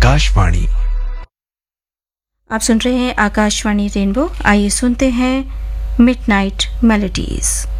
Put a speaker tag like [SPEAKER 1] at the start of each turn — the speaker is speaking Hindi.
[SPEAKER 1] आकाशवाणी।
[SPEAKER 2] आप सुन रहे हैं आकाशवाणी रेनबो। आइए सुनते हैं मिडनाइट मेलोडीज।